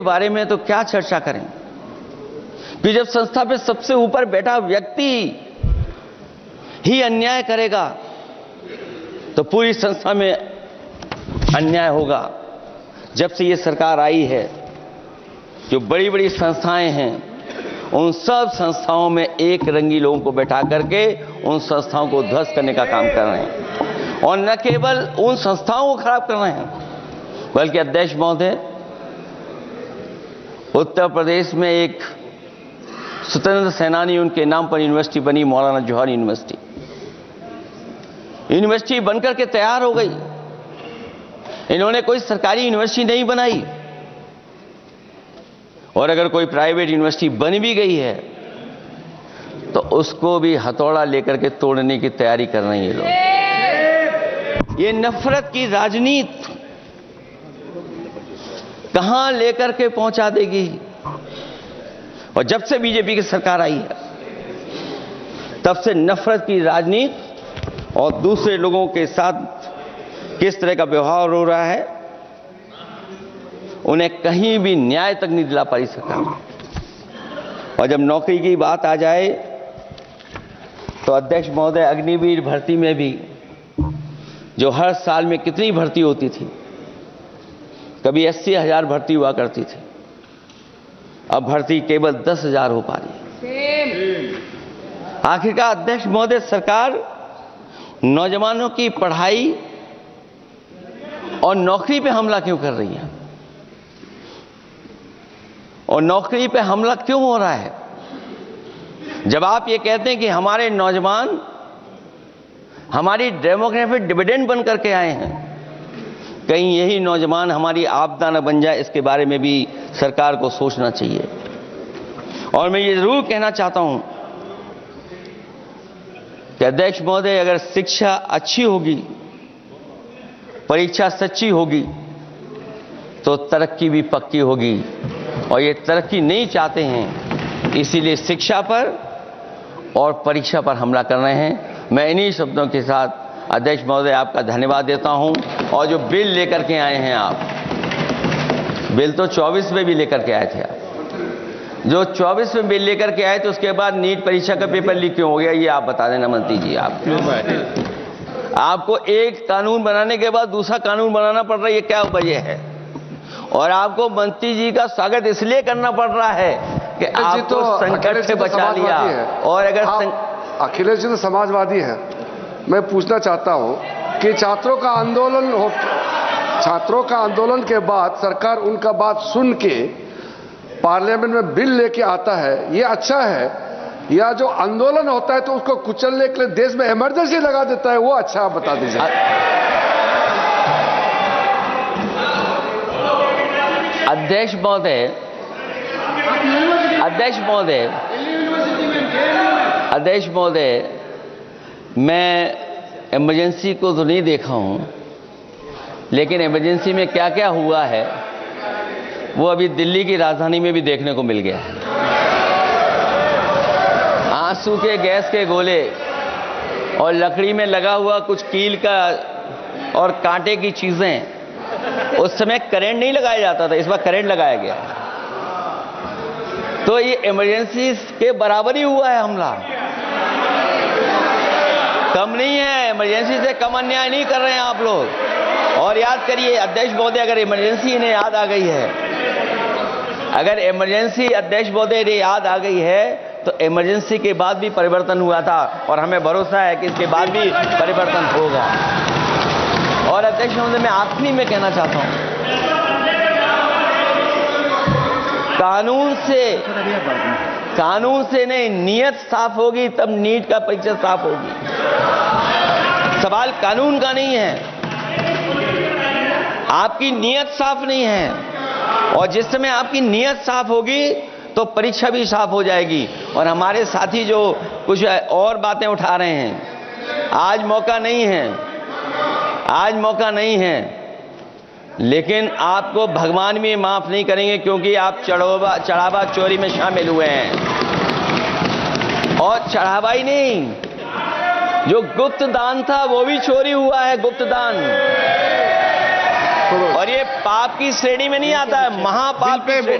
बारे में तो क्या चर्चा करें कि जब संस्था पे सबसे ऊपर बैठा व्यक्ति ही अन्याय करेगा तो पूरी संस्था में अन्याय होगा। जब से ये सरकार आई है, जो बड़ी बड़ी संस्थाएं हैं, उन सब संस्थाओं में एक रंगी लोगों को बैठा करके उन संस्थाओं को ध्वस्त करने का काम कर रहे हैं। और न केवल उन संस्थाओं को खराब कर रहे हैं, बल्कि अध्यक्ष महोदय, उत्तर प्रदेश में एक स्वतंत्र सेनानी, उनके नाम पर यूनिवर्सिटी बनी, मौलाना जौहर यूनिवर्सिटी। यूनिवर्सिटी बनकर के तैयार हो गई। इन्होंने कोई सरकारी यूनिवर्सिटी नहीं बनाई, और अगर कोई प्राइवेट यूनिवर्सिटी बन भी गई है तो उसको भी हथौड़ा लेकर के तोड़ने की तैयारी कर रहे हैं ये लोग। ये नफरत की राजनीति कहां लेकर के पहुंचा देगी। और जब से बीजेपी की सरकार आई है, तब से नफरत की राजनीति और दूसरे लोगों के साथ किस तरह का व्यवहार हो रहा है, उन्हें कहीं भी न्याय तक नहीं दिला पाई सरकार। और जब नौकरी की बात आ जाए तो अध्यक्ष महोदय, अग्निवीर भर्ती में भी जो हर साल में कितनी भर्ती होती थी, कभी 80,000 भर्ती हुआ करती थी, अब भर्ती केवल 10,000 हो पा रही है। आखिरकार अध्यक्ष महोदय, सरकार नौजवानों की पढ़ाई और नौकरी पे हमला क्यों कर रही है, और नौकरी पे हमला क्यों हो रहा है? जब आप ये कहते हैं कि हमारे नौजवान हमारी डेमोग्राफिक डिविडेंड बन करके आए हैं, कहीं यही नौजवान हमारी आपदा न बन जाए, इसके बारे में भी सरकार को सोचना चाहिए। और मैं ये जरूर कहना चाहता हूं कि अध्यक्ष महोदय, अगर शिक्षा अच्छी होगी, परीक्षा सच्ची होगी, तो तरक्की भी पक्की होगी। और ये तरक्की नहीं चाहते हैं, इसीलिए शिक्षा पर और परीक्षा पर हमला कर रहे हैं। मैं इन्हीं शब्दों के साथ अध्यक्ष महोदय आपका धन्यवाद देता हूं। और जो बिल लेकर के आए हैं आप, बिल तो 24 में भी लेकर के आए थे आप, जो 24 में बिल लेकर के आए थे, उसके बाद नीट परीक्षा का पेपर लीक क्यों हो गया, ये आप बता देना मंत्री जी। आपको एक कानून बनाने के बाद दूसरा कानून बनाना पड़ रहा है, ये क्या वजह है? और आपको मंत्री जी का स्वागत इसलिए करना पड़ रहा है कि आपको तो संकट से बचा लिया। और अगर अखिलेश जी तो समाजवादी है। मैं पूछना चाहता हूं कि छात्रों का आंदोलन के बाद सरकार उनका बात सुन के पार्लियामेंट में बिल लेके आता है, ये अच्छा है? या जो आंदोलन होता है तो उसको कुचलने के लिए देश में इमरजेंसी लगा देता है, वो अच्छा? आप बता दीजिए। अध्यक्ष महोदय, मैं इमरजेंसी को तो नहीं देखा हूं, लेकिन इमरजेंसी में क्या क्या हुआ है वो अभी दिल्ली की राजधानी में भी देखने को मिल गया है। आंसू के गैस के गोले और लकड़ी में लगा हुआ कुछ कील का और कांटे की चीजें, उस समय करंट नहीं लगाया जाता था, इस बार करंट लगाया गया। तो ये इमरजेंसी के बराबर ही हुआ है हमला, कम नहीं है। इमरजेंसी से कम अन्याय नहीं कर रहे हैं आप लोग। और याद करिए अध्यक्ष महोदय, अगर इमरजेंसी इन्हें याद आ गई है, अगर इमरजेंसी अध्यक्ष महोदय ने याद आ गई है, तो इमरजेंसी के बाद भी परिवर्तन हुआ था, और हमें भरोसा है कि इसके बाद भी परिवर्तन होगा। और अध्यक्ष महोदय, मैं आखिरी में कहना चाहता हूं, कानून से नहीं, नियत साफ होगी तब नीट का परीक्षा साफ होगी। सवाल कानून का नहीं है, आपकी नियत साफ नहीं है। और जिस समय आपकी नियत साफ होगी तो परीक्षा भी साफ हो जाएगी। और हमारे साथी जो कुछ और बातें उठा रहे हैं, आज मौका नहीं है, लेकिन आपको भगवान भी माफ नहीं करेंगे, क्योंकि आप चढ़ावा चोरी में शामिल हुए हैं। और चढ़ावा ही नहीं, जो गुप्त दान था वो भी चोरी हुआ है, गुप्त दान। छोड़ो। और ये पाप की श्रेणी में नहीं आता है, महापाप की श्रेणी